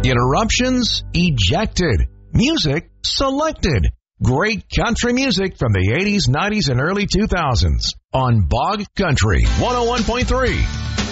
Interruptions ejected. Music selected. Great country music from the 80s, 90s, and early 2000s on Bog Country 101.3.